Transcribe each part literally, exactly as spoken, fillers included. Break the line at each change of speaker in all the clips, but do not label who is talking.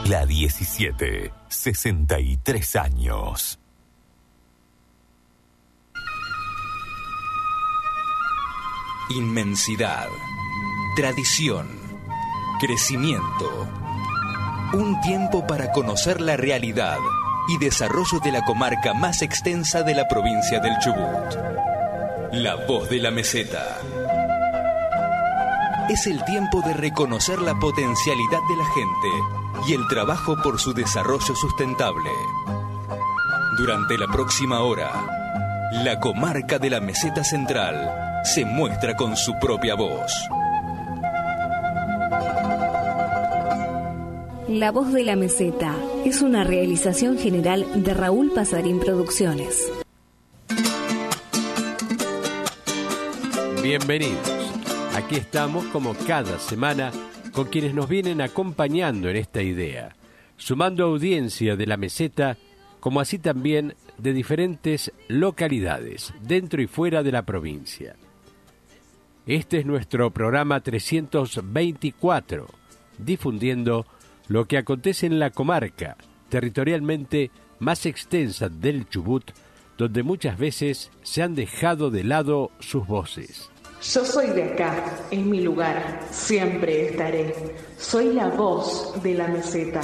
La diecisiete, sesenta y tres años.
Inmensidad, tradición, crecimiento. Un tiempo para conocer la realidad y desarrollo de la comarca más extensa de la provincia del Chubut. La Voz de la Meseta. Es el tiempo de reconocer la potencialidad de la gente y el trabajo por su desarrollo sustentable. Durante la próxima hora, la comarca de la Meseta Central se muestra con su propia voz.
La Voz de la Meseta es una realización general de Raúl Pasarín Producciones.
Bienvenidos. Aquí estamos como cada semana con quienes nos vienen acompañando en esta idea, sumando audiencia de la Meseta, como así también de diferentes localidades, dentro y fuera de la provincia. Este es nuestro programa trescientos veinticuatro, difundiendo lo que acontece en la comarca territorialmente más extensa del Chubut, donde muchas veces se han dejado de lado sus voces.
Yo soy de acá, es mi lugar, siempre estaré. Soy la voz de la Meseta.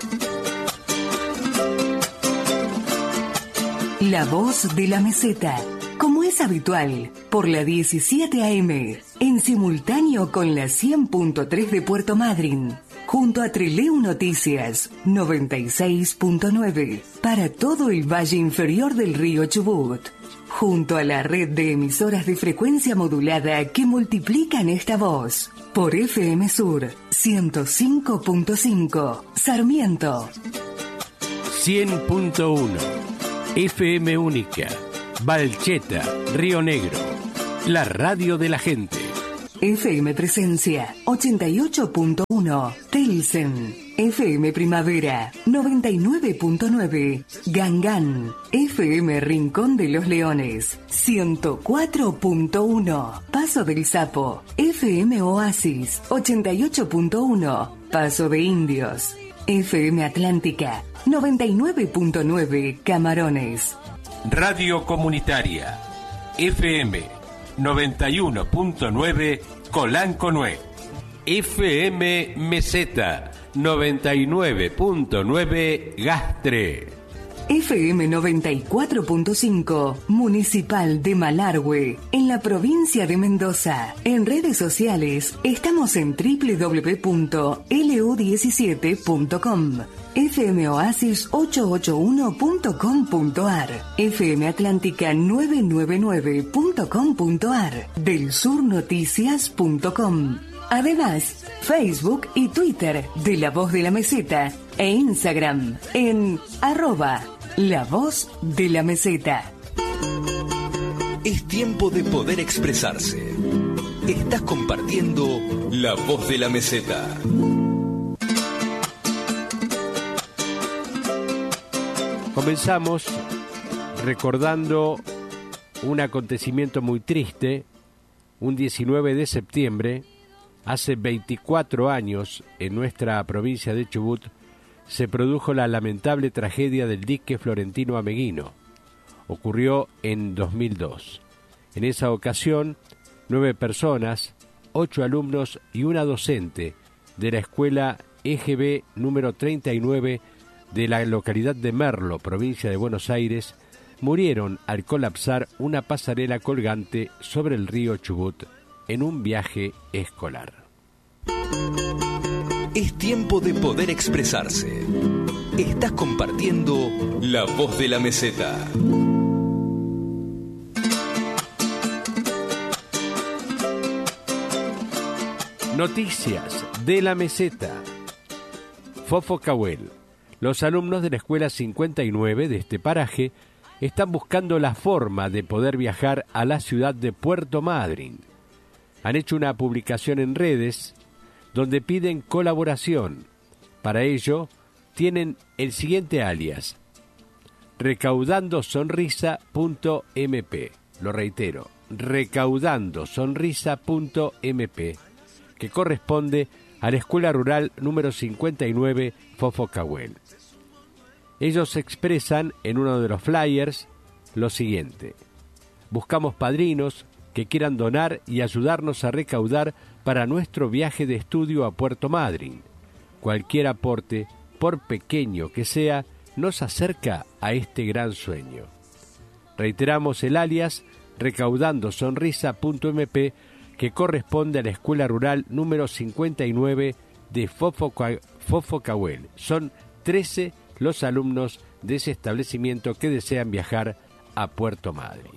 La Voz de la Meseta, como es habitual, por la diecisiete A M, en simultáneo con la cien punto tres de Puerto Madryn, junto a Trileu Noticias noventa y seis punto nueve, para todo el valle inferior del río Chubut, junto a la red de emisoras de frecuencia modulada que multiplican esta voz, por F M Sur ciento cinco punto cinco, Sarmiento,
cien punto uno, F M Única, Valcheta, Río Negro, la radio de la gente.
F M Presencia ochenta y ocho punto uno, Telsen, F M Primavera noventa y nueve punto nueve, Gangán, F M Rincón de los Leones ciento cuatro punto uno, Paso del Sapo, F M Oasis ochenta y ocho punto uno, Paso de Indios, F M Atlántica noventa y nueve punto nueve, Camarones.
Radio Comunitaria F M noventa y uno punto nueve, Colanconué.
F M Meseta noventa y nueve punto nueve, Gastre.
F M noventa y cuatro punto cinco, Municipal de Malargüe, en la provincia de Mendoza. En redes sociales estamos en doble u doble u doble u punto L U diecisiete punto com, F M Oasis ochocientos ochenta y uno punto com punto a r, F M Atlántica novecientos noventa y nueve punto com punto a r, del sur noticias punto com. Además, Facebook y Twitter de La Voz de la Meseta e Instagram en arroba La Voz de la Meseta.
Es tiempo de poder expresarse. Estás compartiendo La Voz de la Meseta.
Comenzamos recordando un acontecimiento muy triste. Un diecinueve de septiembre, hace veinticuatro años, en nuestra provincia de Chubut, se produjo la lamentable tragedia del dique Florentino Ameguino. Ocurrió en dos mil dos. En esa ocasión, nueve personas, ocho alumnos y una docente de la escuela E G B número treinta y nueve de la localidad de Merlo, provincia de Buenos Aires, murieron al colapsar una pasarela colgante sobre el río Chubut en un viaje escolar.
Es tiempo de poder expresarse. Estás compartiendo La Voz de la Meseta.
Noticias de la Meseta. Fofo Cahuel. Los alumnos de la escuela cincuenta y nueve de este paraje están buscando la forma de poder viajar a la ciudad de Puerto Madryn. Han hecho una publicación en redes donde piden colaboración. Para ello, tienen el siguiente alias: recaudando sonrisa punto m p. Lo reitero, recaudando sonrisa punto m p, que corresponde a la Escuela Rural número cincuenta y nueve Fofocahuel. Ellos expresan en uno de los flyers lo siguiente: buscamos padrinos que quieran donar y ayudarnos a recaudar para nuestro viaje de estudio a Puerto Madryn. Cualquier aporte, por pequeño que sea, nos acerca a este gran sueño. Reiteramos el alias recaudandosonrisa.mp, que corresponde a la Escuela Rural número cincuenta y nueve de Fofocahuel. Son trece los alumnos de ese establecimiento que desean viajar a Puerto Madryn.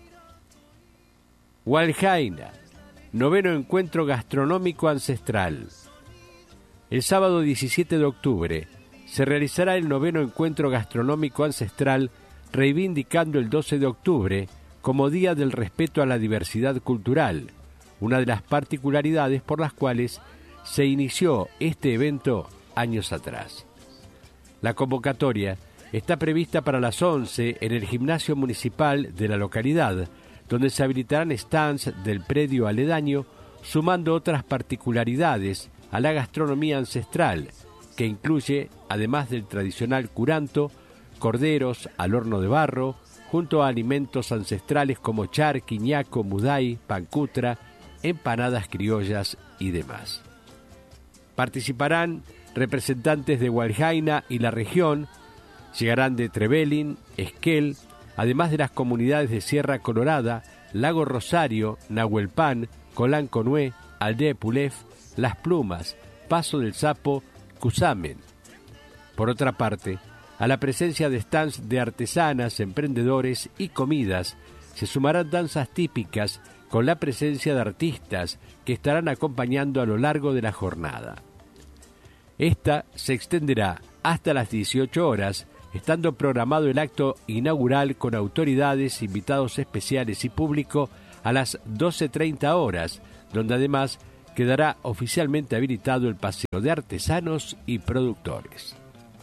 Hualjaina, noveno encuentro gastronómico ancestral. El sábado diecisiete de octubre se realizará el noveno encuentro gastronómico ancestral, reivindicando el doce de octubre como Día del Respeto a la Diversidad Cultural, una de las particularidades por las cuales se inició este evento años atrás. La convocatoria está prevista para las once en el gimnasio municipal de la localidad, donde se habilitarán stands del predio aledaño, sumando otras particularidades a la gastronomía ancestral, que incluye, además del tradicional curanto, corderos al horno de barro, junto a alimentos ancestrales como charqui, ñaco, muday, pancutra, empanadas criollas y demás. Participarán representantes de Hualjaina y la región, llegarán de Trevelin, Esquel, además de las comunidades de Sierra Colorada, Lago Rosario, Nahuelpan, Colanconué, Aldea Pulef, Las Plumas, Paso del Sapo, Cusamen. Por otra parte, a la presencia de stands de artesanas, emprendedores y comidas, se sumarán danzas típicas con la presencia de artistas que estarán acompañando a lo largo de la jornada. Esta se extenderá hasta las dieciocho horas, estando programado el acto inaugural con autoridades, invitados especiales y público a las doce treinta horas, donde además quedará oficialmente habilitado el paseo de artesanos y productores.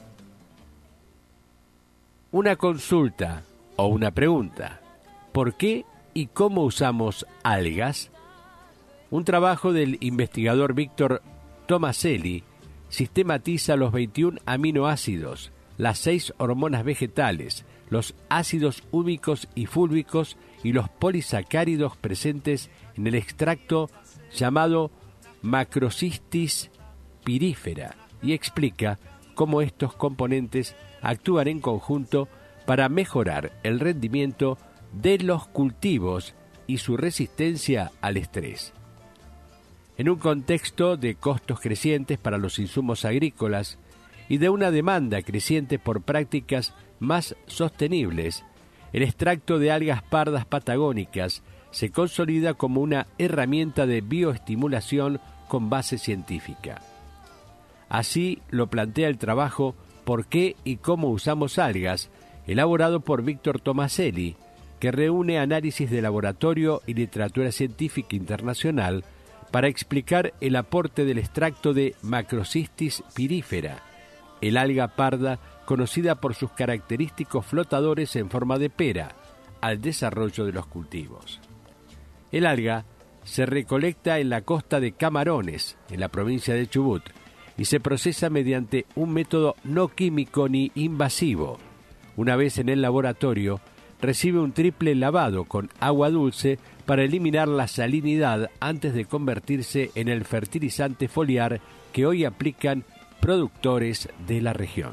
Una consulta o una pregunta: ¿por qué y cómo usamos algas? Un trabajo del investigador Víctor Tomaselli sistematiza los veintiún aminoácidos, las seis hormonas vegetales, los ácidos húmicos y fúlvicos y los polisacáridos presentes en el extracto llamado Macrocystis pirífera, y explica cómo estos componentes actúan en conjunto para mejorar el rendimiento de los cultivos y su resistencia al estrés. En un contexto de costos crecientes para los insumos agrícolas y de una demanda creciente por prácticas más sostenibles, el extracto de algas pardas patagónicas se consolida como una herramienta de bioestimulación con base científica. Así lo plantea el trabajo ¿Por qué y cómo usamos algas?, elaborado por Víctor Tomaselli, que reúne análisis de laboratorio y literatura científica internacional para explicar el aporte del extracto de Macrocystis pirífera, el alga parda conocida por sus característicos flotadores en forma de pera, al desarrollo de los cultivos. El alga se recolecta en la costa de Camarones, en la provincia de Chubut, y se procesa mediante un método no químico ni invasivo. Una vez en el laboratorio, recibe un triple lavado con agua dulce para eliminar la salinidad antes de convertirse en el fertilizante foliar que hoy aplican productores de la región.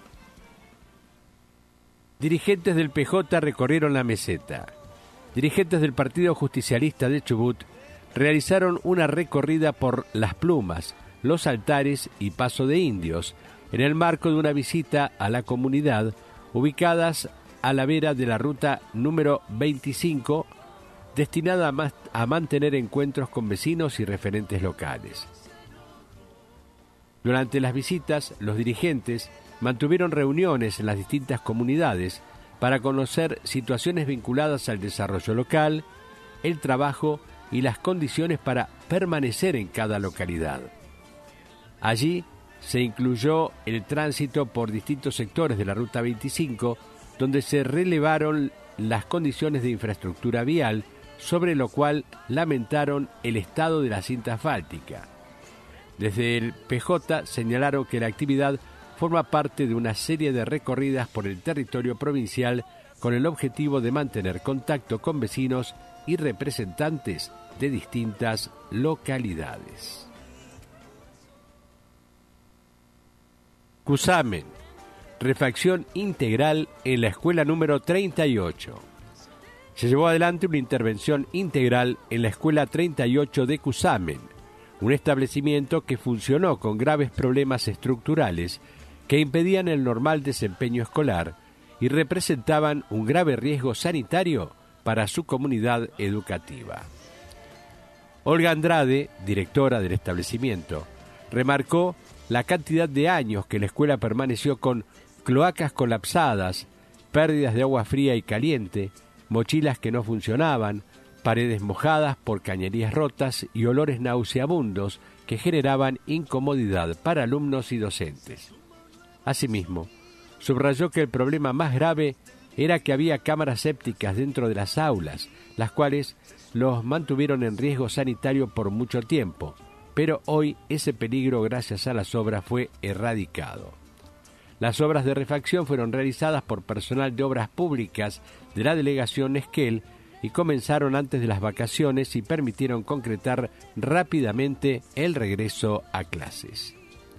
Dirigentes del P J recorrieron la meseta. Dirigentes del Partido Justicialista de Chubut realizaron una recorrida por Las Plumas, Los Altares y Paso de Indios, en el marco de una visita a la comunidad ubicadas a la vera de la ruta número veinticinco, destinada a, más, a mantener encuentros con vecinos y referentes locales. Durante las visitas, los dirigentes mantuvieron reuniones en las distintas comunidades para conocer situaciones vinculadas al desarrollo local, el trabajo y las condiciones para permanecer en cada localidad. Allí se incluyó el tránsito por distintos sectores de la Ruta veinticinco, donde se relevaron las condiciones de infraestructura vial, sobre lo cual lamentaron el estado de la cinta asfáltica. Desde el P J señalaron que la actividad forma parte de una serie de recorridas por el territorio provincial con el objetivo de mantener contacto con vecinos y representantes de distintas localidades. Cusamen, refacción integral en la escuela número treinta y ocho. Se llevó adelante una intervención integral en la escuela treinta y ocho de Cusamen, un establecimiento que funcionó con graves problemas estructurales que impedían el normal desempeño escolar y representaban un grave riesgo sanitario para su comunidad educativa. Olga Andrade, directora del establecimiento, remarcó la cantidad de años que la escuela permaneció con cloacas colapsadas, pérdidas de agua fría y caliente, mochilas que no funcionaban, paredes mojadas por cañerías rotas y olores nauseabundos que generaban incomodidad para alumnos y docentes. Asimismo, subrayó que el problema más grave era que había cámaras sépticas dentro de las aulas, las cuales los mantuvieron en riesgo sanitario por mucho tiempo, pero hoy ese peligro, gracias a las obras, fue erradicado. Las obras de refacción fueron realizadas por personal de obras públicas de la delegación Esquel y comenzaron antes de las vacaciones y permitieron concretar rápidamente el regreso a clases.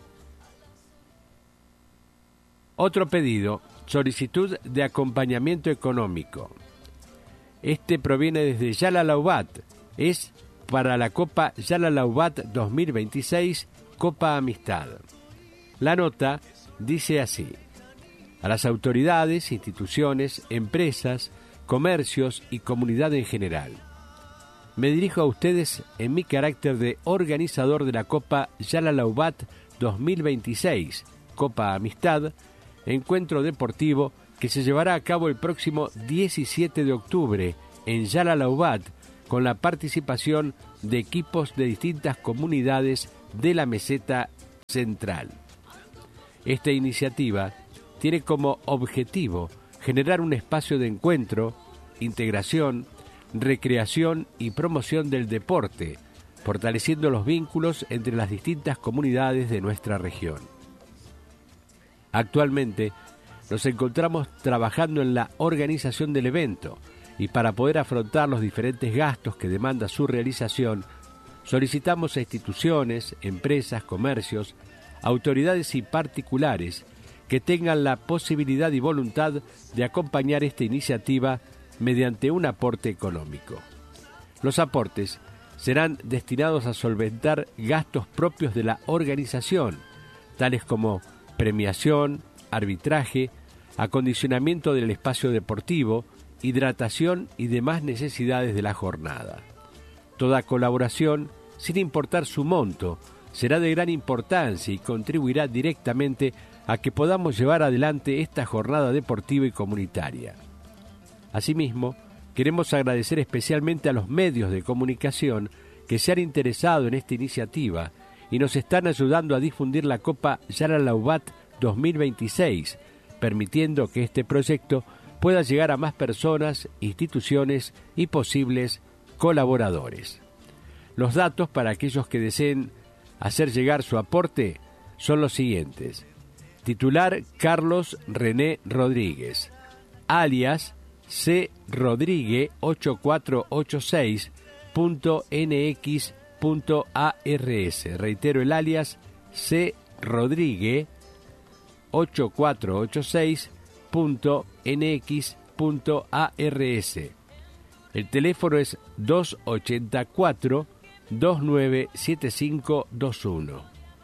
Otro pedido, solicitud de acompañamiento económico. Este proviene desde Yalalaubat, es para la Copa Yalalaubat dos mil veintiséis, Copa Amistad. La nota dice así: a las autoridades, instituciones, empresas, comercios y comunidad en general. Me dirijo a ustedes en mi carácter de organizador de la Copa Yalalaubat dos mil veintiséis, Copa Amistad, encuentro deportivo que se llevará a cabo el próximo diecisiete de octubre en Yalalaubat, con la participación de equipos de distintas comunidades de la meseta central. Esta iniciativa tiene como objetivo generar un espacio de encuentro, integración, recreación y promoción del deporte, fortaleciendo los vínculos entre las distintas comunidades de nuestra región. Actualmente nos encontramos trabajando en la organización del evento y para poder afrontar los diferentes gastos que demanda su realización, solicitamos a instituciones, empresas, comercios, autoridades y particulares que tengan la posibilidad y voluntad de acompañar esta iniciativa mediante un aporte económico. Los aportes serán destinados a solventar gastos propios de la organización, tales como premiación, arbitraje, acondicionamiento del espacio deportivo, hidratación y demás necesidades de la jornada. Toda colaboración, sin importar su monto, será de gran importancia y contribuirá directamente a que podamos llevar adelante esta jornada deportiva y comunitaria. Asimismo, queremos agradecer especialmente a los medios de comunicación que se han interesado en esta iniciativa y nos están ayudando a difundir la Copa Yalalaubat dos mil veintiséis, permitiendo que este proyecto pueda llegar a más personas, instituciones y posibles colaboradores. Los datos para aquellos que deseen hacer llegar su aporte son los siguientes: titular Carlos René Rodríguez, alias C Rodríguez ocho cuatro ocho seis punto N X punto A R S. Reitero el alias C Rodríguez ocho cuatro ocho seis punto N X punto A R S. El teléfono es dos ocho cuatro, dos nueve siete cinco dos uno.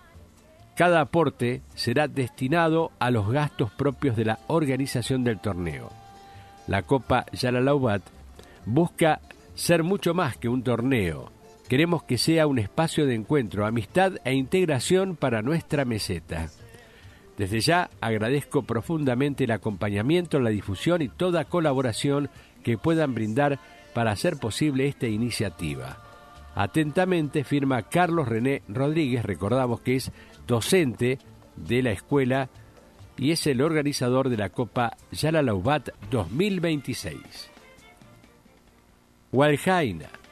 Cada aporte será destinado a los gastos propios de la organización del torneo. La Copa Yalalaubat busca ser mucho más que un torneo. Queremos que sea un espacio de encuentro, amistad e integración para nuestra meseta. Desde ya agradezco profundamente el acompañamiento, la difusión y toda colaboración que puedan brindar para hacer posible esta iniciativa. Atentamente firma Carlos René Rodríguez, recordamos que es docente de la escuela y es el organizador de la Copa Yalalaubat dos mil veintiséis. Hualjaina,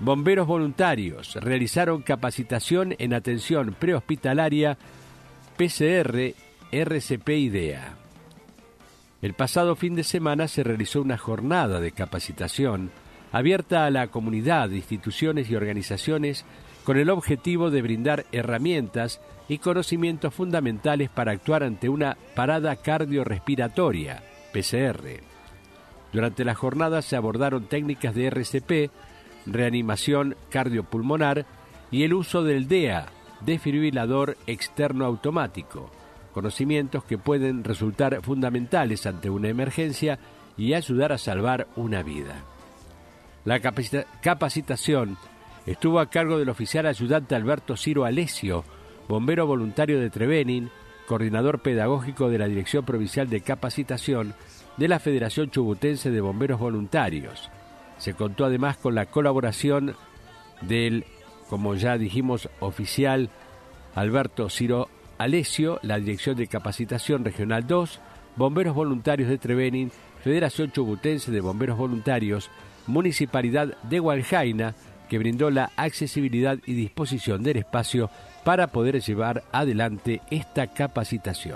Bomberos voluntarios realizaron capacitación en atención prehospitalaria P C R, R C P y D E A. El pasado fin de semana se realizó una jornada de capacitación abierta a la comunidad, instituciones y organizaciones con el objetivo de brindar herramientas y conocimientos fundamentales para actuar ante una parada cardiorrespiratoria, P C R. Durante la jornada se abordaron técnicas de R C P, reanimación cardiopulmonar y el uso del D E A, desfibrilador externo automático, conocimientos que pueden resultar fundamentales ante una emergencia y ayudar a salvar una vida. La capacita- capacitación estuvo a cargo del oficial ayudante Alberto Ciro Alessio, bombero voluntario de Trevenin, coordinador pedagógico de la Dirección Provincial de Capacitación de la Federación Chubutense de Bomberos Voluntarios. Se contó además con la colaboración del, como ya dijimos, oficial Alberto Ciro Alessio, la Dirección de Capacitación Regional dos, Bomberos Voluntarios de Trevenin, Federación Chubutense de Bomberos Voluntarios, Municipalidad de Hualjaina, que brindó la accesibilidad y disposición del espacio para poder llevar adelante esta capacitación.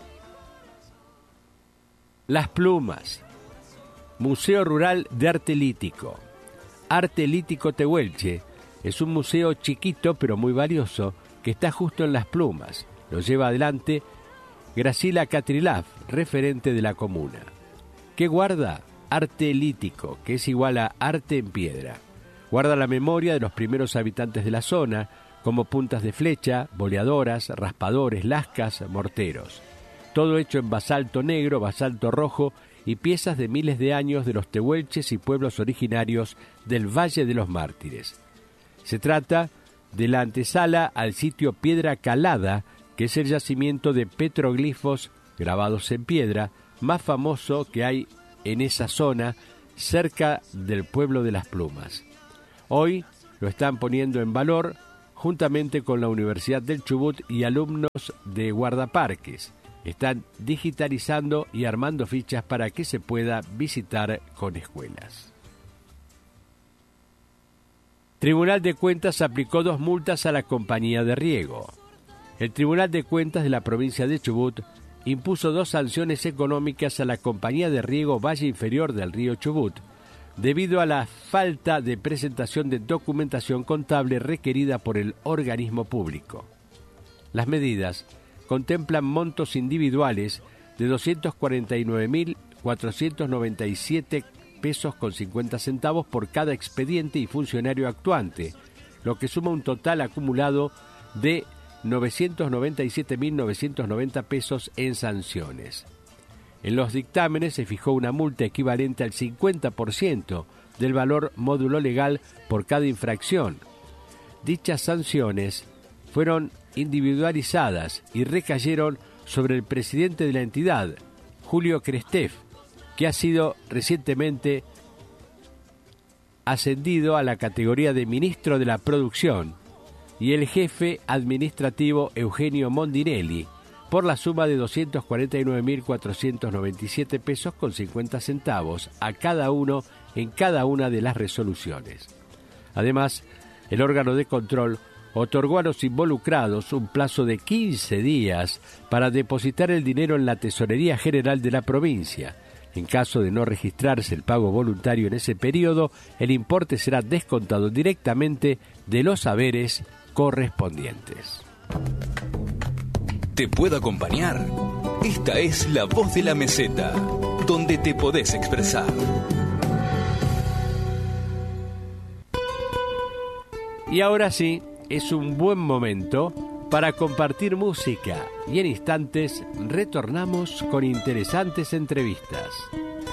Las Plumas. Museo Rural de Arte Lítico. Arte Lítico Tehuelche es un museo chiquito pero muy valioso que está justo en Las Plumas. Lo lleva adelante Gracila Catrilaf, referente de la comuna. ¿Qué guarda? Arte lítico, que es igual a arte en piedra. Guarda la memoria de los primeros habitantes de la zona, como puntas de flecha, boleadoras, raspadores, lascas, morteros. Todo hecho en basalto negro, basalto rojo y piezas de miles de años de los tehuelches y pueblos originarios del Valle de los Mártires. Se trata de la antesala al sitio Piedra Calada, que es el yacimiento de petroglifos grabados en piedra más famoso que hay en esa zona, cerca del pueblo de Las Plumas. Hoy lo están poniendo en valor juntamente con la Universidad del Chubut y alumnos de guardaparques. Están digitalizando y armando fichas para que se pueda visitar con escuelas. Tribunal de Cuentas aplicó dos multas a la compañía de riego. El Tribunal de Cuentas de la provincia de Chubut impuso dos sanciones económicas a la compañía de riego Valle Inferior del río Chubut, debido a la falta de presentación de documentación contable requerida por el organismo público. Las medidas contemplan montos individuales de doscientos cuarenta y nueve mil cuatrocientos noventa y siete pesos con cincuenta centavos por cada expediente y funcionario actuante, lo que suma un total acumulado de novecientos noventa y siete mil novecientos noventa pesos en sanciones. En los dictámenes se fijó una multa equivalente al cincuenta por ciento del valor módulo legal por cada infracción. Dichas sanciones fueron individualizadas y recayeron sobre el presidente de la entidad, Julio Crestef, que ha sido recientemente ascendido a la categoría de ministro de la producción, y el jefe administrativo Eugenio Mondinelli, por la suma de doscientos cuarenta y nueve mil cuatrocientos noventa y siete pesos con cincuenta centavos a cada uno en cada una de las resoluciones. Además, el órgano de control otorgó a los involucrados un plazo de quince días para depositar el dinero en la Tesorería General de la provincia. En caso de no registrarse el pago voluntario en ese periodo, el importe será descontado directamente de los haberes correspondientes.
¿Te puedo acompañar? Esta es La Voz de la Meseta, donde te podés expresar.
Y ahora sí, es un buen momento para compartir música y en instantes retornamos con interesantes entrevistas.